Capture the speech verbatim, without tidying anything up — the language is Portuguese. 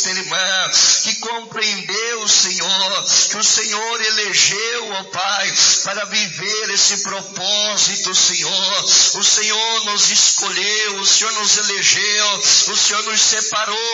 esta irmã que compreendeu, Senhor, que o Senhor elegeu, ó Pai, para viver esse propósito, Senhor. O Senhor nos escolheu, o Senhor nos elegeu, o Senhor nos separou